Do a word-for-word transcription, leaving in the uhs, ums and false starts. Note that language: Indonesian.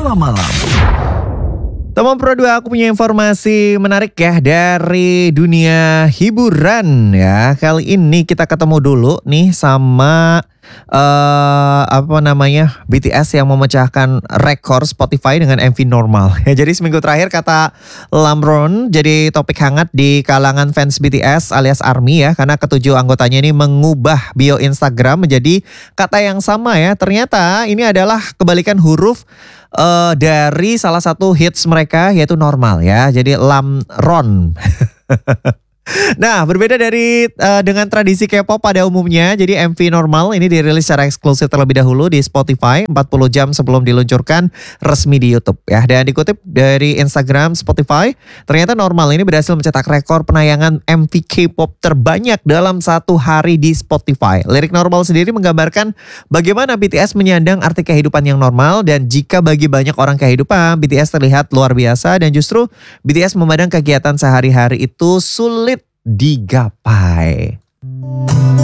Malam. Teman Pro dua, aku punya informasi menarik ya dari dunia hiburan ya. Kali ini kita ketemu dulu nih sama uh, apa namanya B T S yang memecahkan rekor Spotify dengan M V Normal. Ya, jadi seminggu terakhir kata Lamron jadi topik hangat di kalangan fans B T S alias ARMY ya, karena ketujuh anggotanya ini mengubah bio Instagram menjadi kata yang sama ya. Ternyata ini adalah kebalikan huruf Uh, dari salah satu hits mereka yaitu Normal ya. Jadi Lamron. Nah, berbeda dari uh, dengan tradisi K-pop pada umumnya, jadi M V Normal ini dirilis secara eksklusif terlebih dahulu di Spotify empat puluh jam sebelum diluncurkan resmi di YouTube ya. Dan dikutip dari Instagram Spotify, ternyata Normal ini berhasil mencetak rekor penayangan M V K-pop terbanyak dalam satu hari di Spotify. Lirik Normal sendiri menggambarkan bagaimana B T S menyandang arti kehidupan yang normal, dan jika bagi banyak orang kehidupan B T S terlihat luar biasa, dan justru B T S memandang kegiatan sehari-hari itu sulit digapai.